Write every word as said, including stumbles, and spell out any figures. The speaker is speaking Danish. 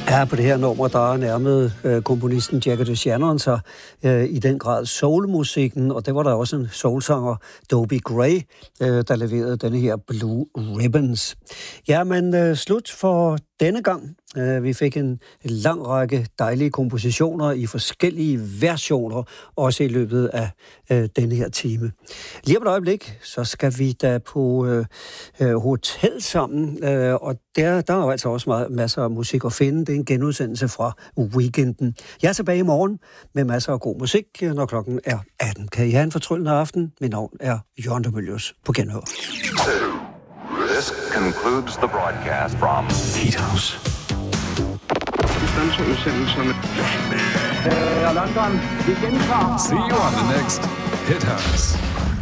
Ja, på det her nummer, der nærmede øh, komponisten Jackie DeShannon sig øh, i den grad soulmusikken, og det var der også en soulsanger, Dobie Gray, øh, der leverede denne her Blue Ribbons. Ja, men øh, slut for denne gang. Øh, vi fik en lang række dejlige kompositioner i forskellige versioner, også i løbet af øh, denne her time. Lige om et øjeblik, så skal vi da på øh, øh, hotel sammen, øh, og der, der er jo altså også meget, masser af musik at finde. Det er en genudsendelse fra weekenden. Jeg er tilbage i morgen med masser af god musik, når klokken er atten. Kan I have en fortryllende aften? Mit navn er Jørgen de Mylius. På genhør. This concludes the broadcast from Heat House. Øh, London, vi gentager. See you on the next Hit House.